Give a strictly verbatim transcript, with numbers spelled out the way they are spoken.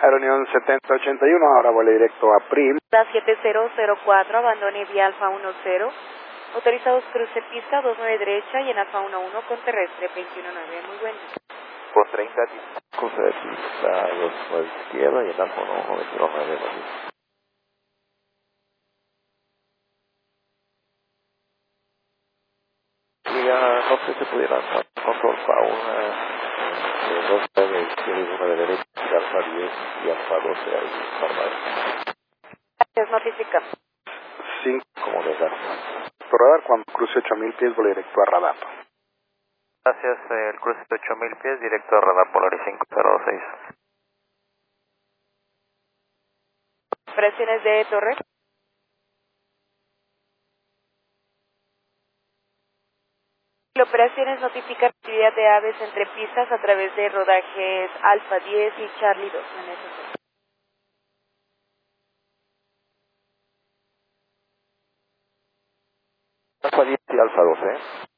Aeronión setenta ochenta y uno, ahora vuela directo a Prim. siete cero cero cuatro, abandone vía Alfa ten. Autorizados cruce pista dos nueve derecha y en Alfa once con terrestre veintiuno nueve. Muy bueno. Por treinta, cruce de pista dos nueve izquierda y en Alfa uno veintiuno nueve. Y ya no sé si pudieran control fauna de dos nueve izquierda y uno de derecha y Alfa diez y Alfa doce ahí normal. Gracias, notificamos. cinco. Como de gas. Por radar, cuando cruce ocho mil pies, vuela directo a Radapo. Gracias, eh, el cruce de ocho mil pies, directo a radar Polaris cinco cero seis. Operaciones de torre. La operaciones notifica actividad de aves entre pistas a través de rodajes Alfa diez y Charlie dos. Alfa diez y Alfa doce.